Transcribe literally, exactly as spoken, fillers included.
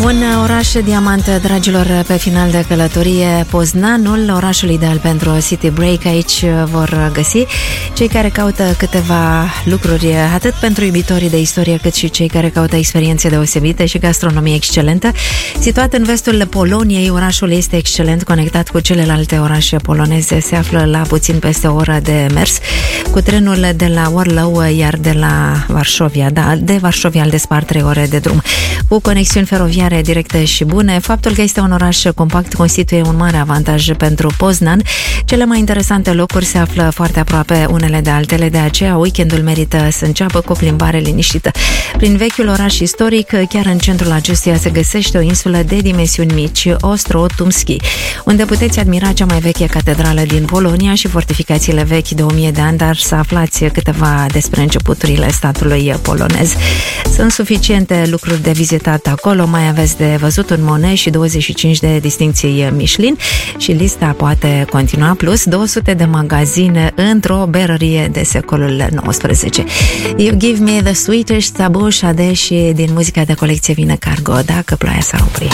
Un oraș diamant, dragilor, pe final de călătorie, Poznanul, orașul ideal pentru o city break. Aici vor găsi cei care caută câteva lucruri, atât pentru iubitorii de istorie, cât și cei care caută experiențe deosebite și gastronomie excelentă. Situat în vestul Poloniei, orașul este excelent, conectat cu celelalte orașe poloneze. Se află la puțin peste o oră de mers cu trenul de la Orlău, iar de la Varșovia, da, de Varșovia îl despart trei ore de drum. Cu conexiuni feroviare directe și bune, faptul că este un oraș compact constituie un mare avantaj pentru Poznan. Cele mai interesante locuri se află foarte aproape unele de altele, de aceea weekendul merită să înceapă cu o plimbare liniștită. Prin vechiul oraș istoric, chiar în centrul acestuia se găsește o insulă de dimensiuni mici, Ostrotumski, unde puteți admira cea mai veche catedrală din Polonia și fortificațiile vechi de o mie de ani, dar să aflați câteva despre începuturile statului polonez. Sunt suficiente lucruri de vizitat acolo, mai aveți de văzut un Monet și douăzeci și cinci de distincții Michelin și lista poate continua, plus două sute de magazine într-o berărie de secolul nouăsprezece. You Give Me The Sweetest, Tabu Shade, și din muzica de colecție vine Cargo, Dacă ploaia s-ar opri.